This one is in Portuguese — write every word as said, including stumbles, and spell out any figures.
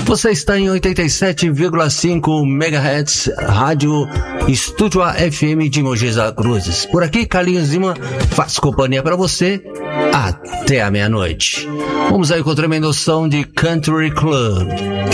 Você está em oitenta e sete vírgula cinco megahertz, Rádio Estúdio A F M de Mogi das Cruzes. Por aqui, Carlinhos Lima faz companhia para você até a meia-noite. Vamos aí com o tremendo som de Country Club.